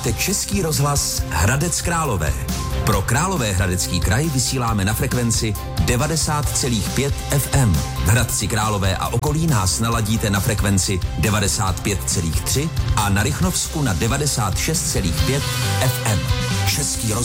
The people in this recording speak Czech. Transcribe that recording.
Český rozhlas Hradec Králové. Pro Královéhradecký kraj vysíláme na frekvenci 90,5 FM. V Hradci Králové a okolí nás naladíte na frekvenci 95,3 a na Rychnovsku na 96,5 FM. Český rozhlas